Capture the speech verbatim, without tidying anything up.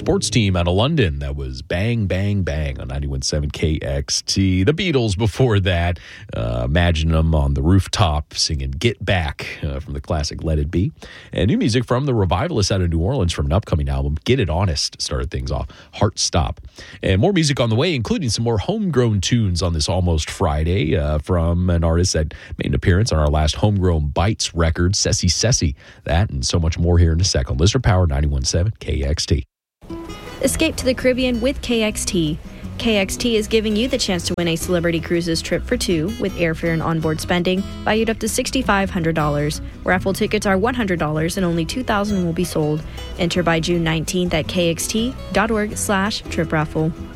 sports team out of London. That was Bang, Bang, Bang on ninety-one point seven K X T. The Beatles before that. Uh, imagine them on the rooftop singing Get Back uh, from the classic Let It Be. And new music from the Revivalists out of New Orleans from an upcoming album, Get It Honest, started things off. Heart Stop. And more music on the way, including some more homegrown tunes on this Almost Friday uh, from an artist that made an appearance on our last Homegrown Bites record, Ceci Ceci. That and so much more here in a second. Listener Power ninety-one point seven K X T. Escape to the Caribbean with K X T. K X T is giving you the chance to win a Celebrity Cruises trip for two with airfare and onboard spending valued up to six thousand five hundred dollars. Raffle tickets are one hundred dollars and only two thousand will be sold. Enter by June nineteenth at kxt.org slash trip raffle.